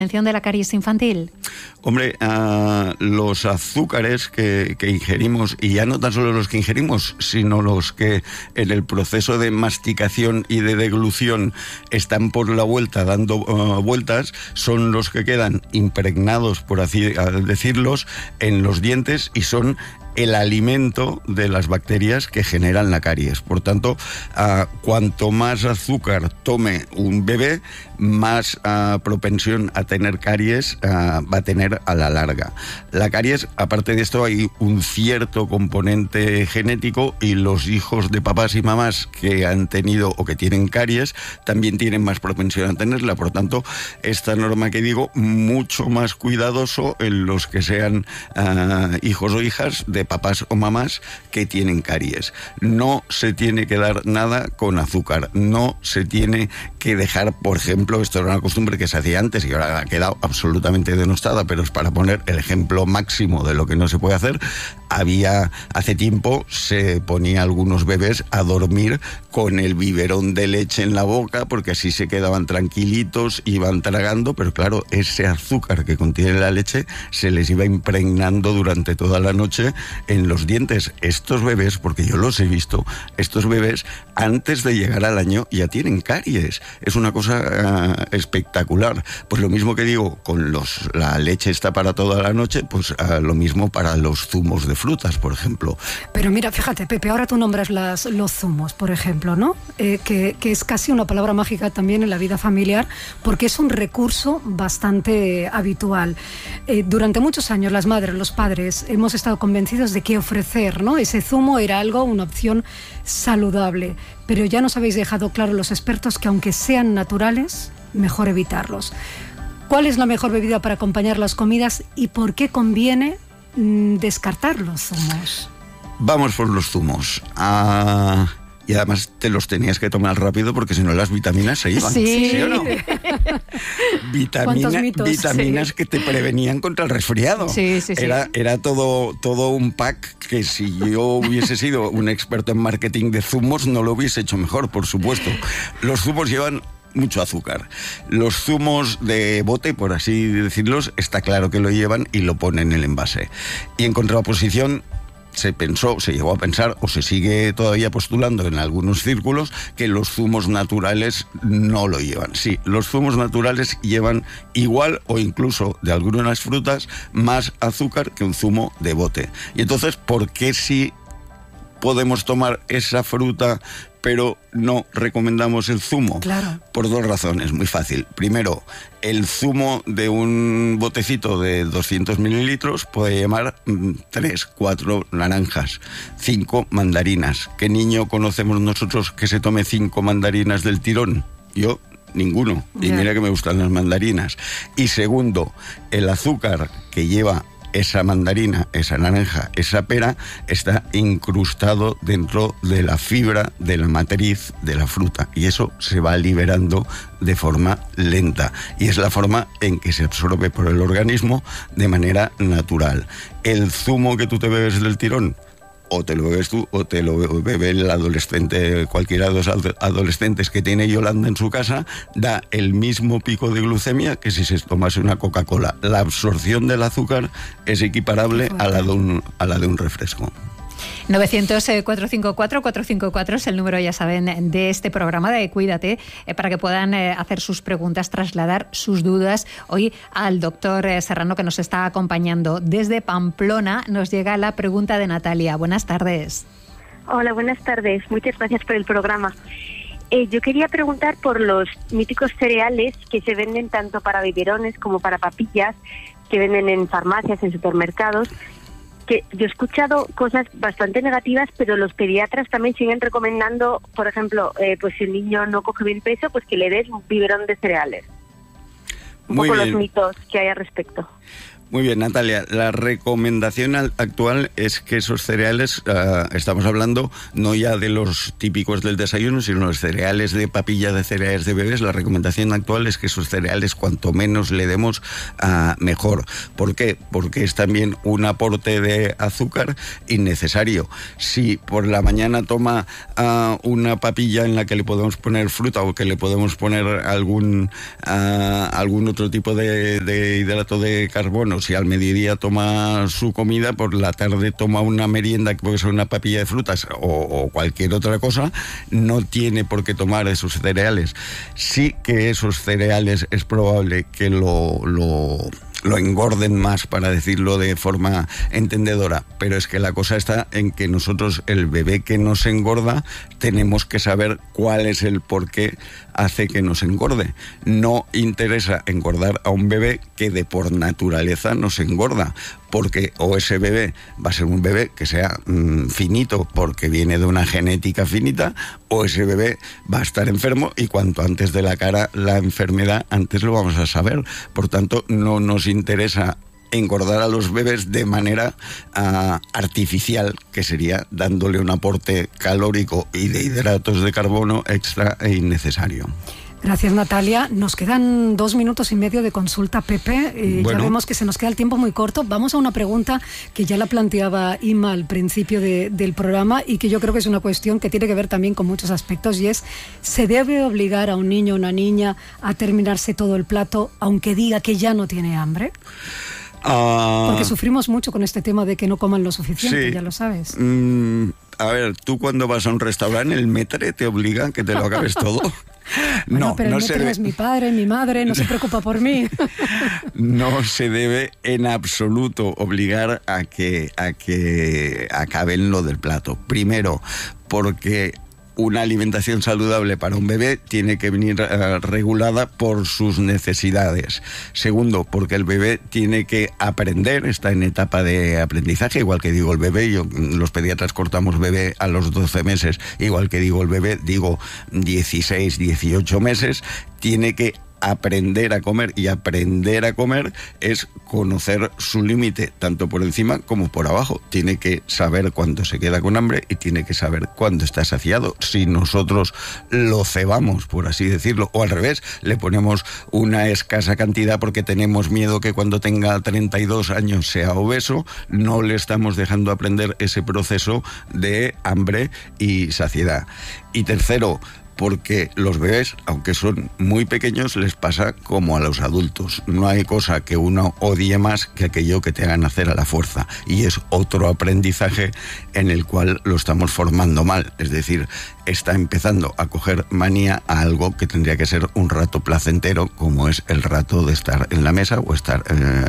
prevención de la caries infantil? Hombre, los azúcares que ingerimos, y ya no tan solo los que ingerimos, sino los que en el proceso de masticación y de deglución están por la vuelta, dando vueltas, son los que quedan impregnados, por así decirlos, en los dientes y son el alimento de las bacterias que generan la caries. Por tanto, cuanto más azúcar tome un bebé, más propensión a tener caries va a tener a la larga. La caries, aparte de esto, hay un cierto componente genético y los hijos de papás y mamás que han tenido o que tienen caries también tienen más propensión a tenerla. Por tanto, esta norma que digo, mucho más cuidadoso en los que sean hijos o hijas de papás o mamás que tienen caries. No se tiene que dar nada con azúcar, no se tiene que dejar, por ejemplo, esto era una costumbre que se hacía antes y ahora ha quedado absolutamente denostada, pero es para poner el ejemplo máximo de lo que no se puede hacer. Hace tiempo se ponía a algunos bebés a dormir con el biberón de leche en la boca porque así se quedaban tranquilitos, iban tragando, pero claro, ese azúcar que contiene la leche se les iba impregnando durante toda la noche en los dientes. Estos bebés, porque yo los he visto, estos bebés antes de llegar al año ya tienen caries. Es una cosa espectacular. Pues lo mismo que digo, con la leche está para toda la noche, pues lo mismo para los zumos de frutas, por ejemplo. Pero mira, fíjate, Pepe, ahora tú nombras los zumos, por ejemplo, ¿no? Que es casi una palabra mágica también en la vida familiar, porque es un recurso bastante habitual. Durante muchos años las madres, los padres, hemos estado convencidos de que ofrecer, ¿no?, ese zumo era una opción saludable, pero ya nos habéis dejado claro los expertos que aunque sean naturales, mejor evitarlos. ¿Cuál es la mejor bebida para acompañar las comidas y por qué conviene descartar los zumos? Vamos por los zumos. Y además te los tenías que tomar rápido porque si no las vitaminas se iban. ¿Sí o no? Vitaminas que te prevenían contra el resfriado. Sí. Era todo un pack que si yo hubiese sido un experto en marketing de zumos no lo hubiese hecho mejor, por supuesto. Los zumos llevan mucho azúcar. Los zumos de bote, por así decirlos, está claro que lo llevan y lo ponen en el envase. Y en contraposición, se llegó a pensar, o se sigue todavía postulando en algunos círculos, que los zumos naturales no lo llevan. Sí, los zumos naturales llevan igual o incluso de algunas frutas más azúcar que un zumo de bote. Y entonces, ¿por qué si podemos tomar esa fruta pero no recomendamos el zumo? Claro. Por dos razones, muy fácil. Primero, el zumo de un botecito de 200 mililitros puede llevar 3, 4 naranjas, 5 mandarinas. ¿Qué niño conocemos nosotros que se tome 5 mandarinas del tirón? Yo, ninguno. Y mira que me gustan las mandarinas. Y segundo, el azúcar que lleva esa mandarina, esa naranja, esa pera, está incrustado dentro de la fibra de la matriz de la fruta y eso se va liberando de forma lenta y es la forma en que se absorbe por el organismo de manera natural. El zumo que tú te bebes del tirón, o te lo bebes tú o te lo bebe el adolescente, cualquiera de los adolescentes que tiene Yolanda en su casa, da el mismo pico de glucemia que si se tomase una Coca-Cola. La absorción del azúcar es equiparable a la de un refresco. 900-454-454 es el número, ya saben, de este programa de Cuídate, para que puedan hacer sus preguntas, trasladar sus dudas. Hoy al doctor Serrano, que nos está acompañando desde Pamplona, nos llega la pregunta de Natalia. Buenas tardes. Hola, buenas tardes. Muchas gracias por el programa. Yo quería preguntar por los míticos cereales que se venden tanto para biberones como para papillas, que venden en farmacias, en supermercados. Que yo he escuchado cosas bastante negativas, pero los pediatras también siguen recomendando, por ejemplo, pues si el niño no coge bien peso, pues que le des un biberón de cereales. Un poco los mitos que hay al respecto. Muy bien, Natalia. La recomendación actual es que esos cereales, estamos hablando no ya de los típicos del desayuno, sino los cereales de papilla de cereales de bebés. La recomendación actual es que esos cereales, cuanto menos le demos, mejor. ¿Por qué? Porque es también un aporte de azúcar innecesario. Si por la mañana toma una papilla en la que le podemos poner fruta o que le podemos poner algún otro tipo de hidrato de carbono, si al mediodía toma su comida, por la tarde toma una merienda, que puede ser una papilla de frutas o cualquier otra cosa, no tiene por qué tomar esos cereales. Sí que esos cereales es probable que lo engorden más, para decirlo de forma entendedora, pero es que la cosa está en que nosotros, el bebé que nos engorda, tenemos que saber cuál es el por qué hace que nos engorde. No interesa engordar a un bebé que de por naturaleza nos engorda, porque o ese bebé va a ser un bebé que sea finito porque viene de una genética finita, o ese bebé va a estar enfermo, y cuanto antes de la cara la enfermedad, antes lo vamos a saber. Por tanto, no nos interesa engordar a los bebés de manera artificial, que sería dándole un aporte calórico y de hidratos de carbono extra e innecesario. Gracias, Natalia. Nos quedan 2 minutos y medio de consulta, Pepe. Ya vemos que se nos queda el tiempo muy corto. Vamos a una pregunta que ya la planteaba Inma al principio del programa, y que yo creo que es una cuestión que tiene que ver también con muchos aspectos, y es: ¿se debe obligar a un niño o una niña a terminarse todo el plato aunque diga que ya no tiene hambre? Porque sufrimos mucho con este tema de que no coman lo suficiente, sí. Ya lo sabes. A ver, tú cuando vas a un restaurante, el maître te obliga a que te lo acabes todo. Bueno, no, pero no el maître es mi padre, mi madre, no se preocupa por mí. No se debe en absoluto obligar a que acaben lo del plato. Primero, porque una alimentación saludable para un bebé tiene que venir regulada por sus necesidades. Segundo, porque el bebé tiene que aprender, está en etapa de aprendizaje, igual que digo el bebé, los pediatras cortamos bebé a los 12 meses, igual que digo el bebé, digo 16, 18 meses, tiene que aprender a comer, y aprender a comer es conocer su límite, tanto por encima como por abajo. Tiene que saber cuándo se queda con hambre y tiene que saber cuándo está saciado. Si nosotros lo cebamos, por así decirlo, o al revés, le ponemos una escasa cantidad porque tenemos miedo que cuando tenga 32 años sea obeso, no le estamos dejando aprender ese proceso de hambre y saciedad. Y tercero, porque los bebés, aunque son muy pequeños, les pasa como a los adultos. No hay cosa que uno odie más que aquello que te hagan hacer a la fuerza. Y es otro aprendizaje en el cual lo estamos formando mal. Es decir, está empezando a coger manía a algo que tendría que ser un rato placentero, como es el rato de estar en la mesa o estar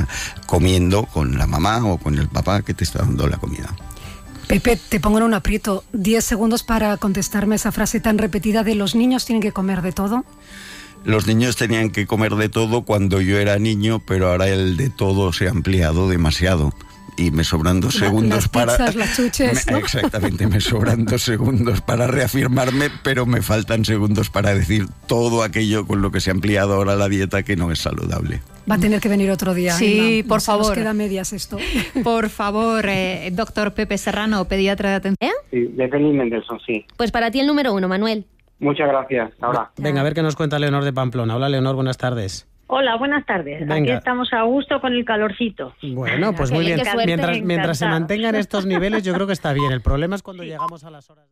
comiendo con la mamá o con el papá que te está dando la comida. Pepe, te pongo en un aprieto. 10 segundos para contestarme esa frase tan repetida de ¿los niños tienen que comer de todo? Los niños tenían que comer de todo cuando yo era niño, pero ahora el de todo se ha ampliado demasiado. Y me sobran 2 segundos para... Las chuches, ¿no? Exactamente, me sobran 2 segundos para reafirmarme, pero me faltan segundos para decir todo aquello con lo que se ha ampliado ahora la dieta, que no es saludable. Va a tener que venir otro día. Sí, Inma. por favor. Nos queda medias esto. Por favor, doctor Pepe Serrano, pediatra de atención. Sí, de Penny Mendelssohn, sí. Pues para ti el número 1, Manuel. Muchas gracias. Ahora. Venga, a ver qué nos cuenta Leonor de Pamplona. Hola, Leonor, buenas tardes. Hola, buenas tardes. Venga. Aquí estamos a gusto con el calorcito. Bueno, pues muy bien. Mientras se mantengan estos niveles, yo creo que está bien. El problema es cuando llegamos a las horas...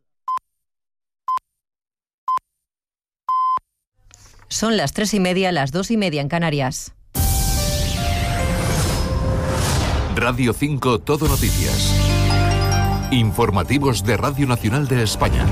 Son las 3:30, las 2:30 en Canarias. Radio 5 Todo Noticias. Informativos de Radio Nacional de España.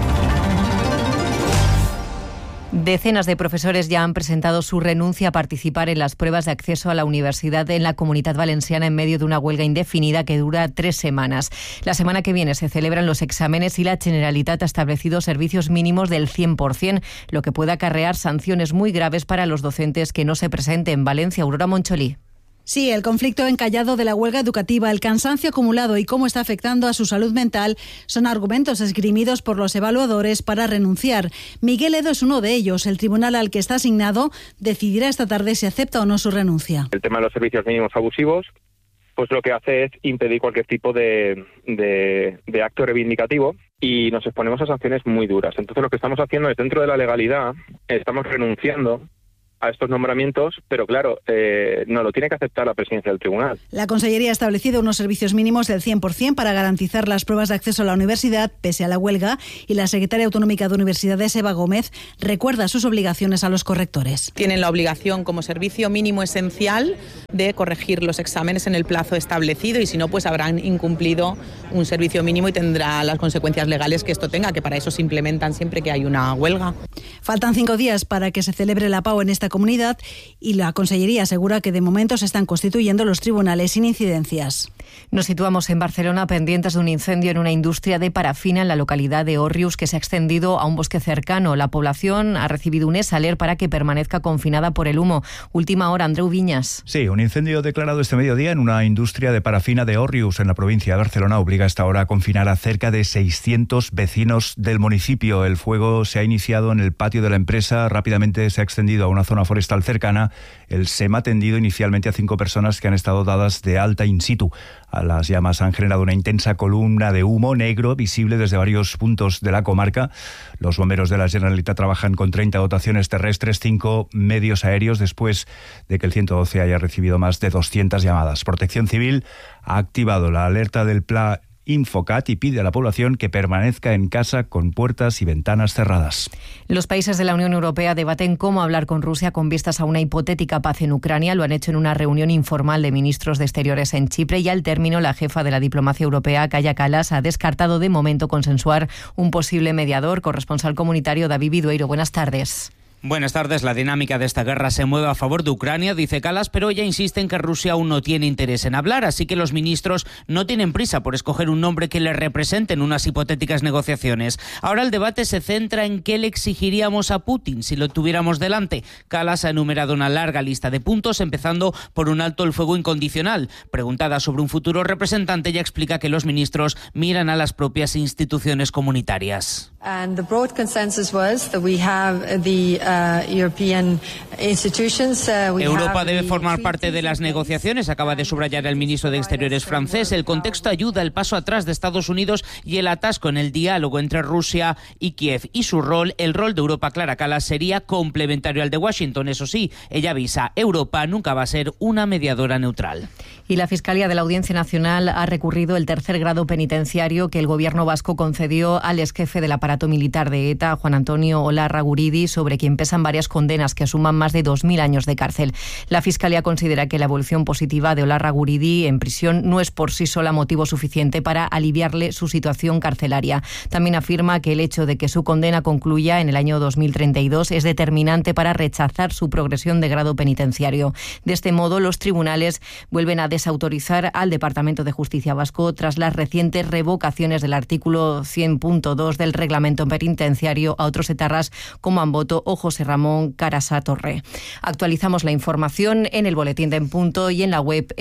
Decenas de profesores ya han presentado su renuncia a participar en las pruebas de acceso a la universidad en la Comunitat Valenciana en medio de una huelga indefinida que dura 3 semanas. La semana que viene se celebran los exámenes y la Generalitat ha establecido servicios mínimos del 100%, lo que puede acarrear sanciones muy graves para los docentes que no se presenten. Valencia, Aurora Moncholí. Sí, el conflicto encallado de la huelga educativa, el cansancio acumulado y cómo está afectando a su salud mental son argumentos esgrimidos por los evaluadores para renunciar. Miguel Edo es uno de ellos. El tribunal al que está asignado decidirá esta tarde si acepta o no su renuncia. El tema de los servicios mínimos abusivos, pues lo que hace es impedir cualquier tipo de acto reivindicativo y nos exponemos a sanciones muy duras. Entonces lo que estamos haciendo es, dentro de la legalidad, estamos renunciando a estos nombramientos, pero claro, no lo tiene que aceptar la presidencia del tribunal. La Consellería ha establecido unos servicios mínimos del 100% para garantizar las pruebas de acceso a la universidad, pese a la huelga, y la secretaria autonómica de Universidades, Eva Gómez, recuerda sus obligaciones a los correctores. Tienen la obligación, como servicio mínimo esencial, de corregir los exámenes en el plazo establecido y si no, pues habrán incumplido un servicio mínimo y tendrá las consecuencias legales que esto tenga, que para eso se implementan siempre que hay una huelga. Faltan 5 días para que se celebre la PAO en esta comunidad y la Consellería asegura que de momento se están constituyendo los tribunales sin incidencias. Nos situamos en Barcelona pendientes de un incendio en una industria de parafina en la localidad de Òrrius que se ha extendido a un bosque cercano. La población ha recibido un ESALER para que permanezca confinada por el humo. Última hora, Andreu Viñas. Sí, un incendio declarado este mediodía en una industria de parafina de Òrrius en la provincia de Barcelona obliga a esta hora a confinar a cerca de 600 vecinos del municipio. El fuego se ha iniciado en el patio de la empresa, rápidamente se ha extendido a una zona forestal cercana. El SEM ha atendido inicialmente a 5 personas que han estado dadas de alta in situ. A las llamas han generado una intensa columna de humo negro visible desde varios puntos de la comarca. Los bomberos de la Generalitat trabajan con 30 dotaciones terrestres, 5 medios aéreos, después de que el 112 haya recibido más de 200 llamadas. Protección Civil ha activado la alerta del Pla Infocat y pide a la población que permanezca en casa con puertas y ventanas cerradas. Los países de la Unión Europea debaten cómo hablar con Rusia con vistas a una hipotética paz en Ucrania. Lo han hecho en una reunión informal de ministros de Exteriores en Chipre y al término la jefa de la diplomacia europea, Kaja Kallas, ha descartado de momento consensuar un posible mediador. Corresponsal comunitario David Vidueiro, buenas tardes. Buenas tardes. La dinámica de esta guerra se mueve a favor de Ucrania, dice Kallas, pero ella insiste en que Rusia aún no tiene interés en hablar, así que los ministros no tienen prisa por escoger un nombre que les represente en unas hipotéticas negociaciones. Ahora el debate se centra en qué le exigiríamos a Putin si lo tuviéramos delante. Kallas ha enumerado una larga lista de puntos, empezando por un alto el fuego incondicional. Preguntada sobre un futuro representante, ella explica que los ministros miran a las propias instituciones comunitarias. And the broad consensus was that we have the European institutions. Europa debe formar parte de las negociaciones, acaba de subrayar el ministro de Exteriores francés. El contexto ayuda, el paso atrás de Estados Unidos y el atasco en el diálogo entre Rusia y Kiev. Y su rol, el rol de Europa, Clara Kallas, sería complementario al de Washington. Eso sí, ella avisa, Europa nunca va a ser una mediadora neutral. Y la Fiscalía de la Audiencia Nacional ha recurrido el tercer grado penitenciario que el gobierno vasco concedió al exjefe del aparato militar de ETA, Juan Antonio Olarraguridi, sobre quien pesan varias condenas que suman más de 2.000 años de cárcel. La Fiscalía considera que la evolución positiva de Olarraguridi en prisión no es por sí sola motivo suficiente para aliviarle su situación carcelaria. También afirma que el hecho de que su condena concluya en el año 2032 es determinante para rechazar su progresión de grado penitenciario. De este modo, los tribunales vuelven a desautorizar al Departamento de Justicia vasco tras las recientes revocaciones del artículo 100.2 del reglamento penitenciario a otros etarras como Amboto o José Ramón Carasa Torre. Actualizamos la información en el boletín de En Punto y en la web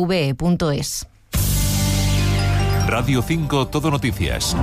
rtve.es. Radio 5 Todo Noticias.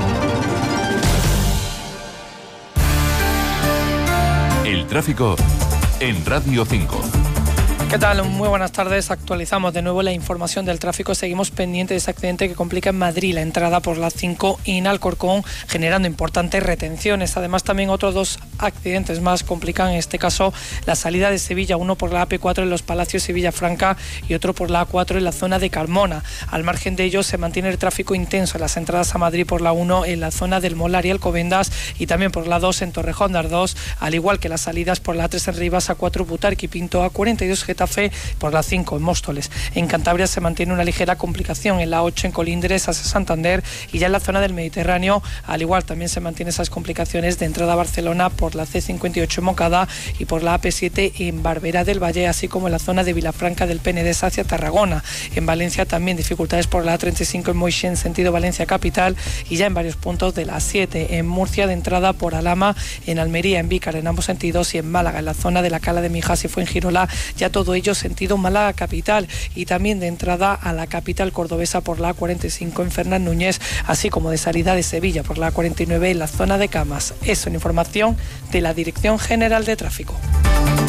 El tráfico en Radio 5. ¿Qué tal? Muy buenas tardes. Actualizamos de nuevo la información del tráfico. Seguimos pendientes de ese accidente que complica en Madrid la entrada por la 5 y en Alcorcón, generando importantes retenciones. Además, también otros 2 accidentes más complican, en este caso, la salida de Sevilla, uno por la AP4 en Los Palacios y Villafranca y otro por la A4 en la zona de Carmona. Al margen de ello, se mantiene el tráfico intenso en las entradas a Madrid por la 1 en la zona del Molar y Alcobendas y también por la 2 en Torrejón de Ardoz, al igual que las salidas por la A3 en Rivas, A4 Butarque y Pinto, A42 Getafe por la 5 en Móstoles. En Cantabria se mantiene una ligera complicación en la 8 en Colindres hacia Santander y ya en la zona del Mediterráneo, al igual también se mantienen esas complicaciones de entrada a Barcelona por la C58 en Moncada y por la AP7 en Barberá del Valle, así como en la zona de Vilafranca del Penedès hacia Tarragona. En Valencia también dificultades por la A35 en Moixent sentido Valencia capital y ya en varios puntos de la A7 en Murcia de entrada por Alhama, en Almería, en Vícar en ambos sentidos y en Málaga en la zona de la Cala de Mijas y Fuengirola ya todo todo ello sentido Málaga capital, y también de entrada a la capital cordobesa por la A45 en Fernán Núñez, así como de salida de Sevilla por la A49 en la zona de Camas. Es una información de la Dirección General de Tráfico.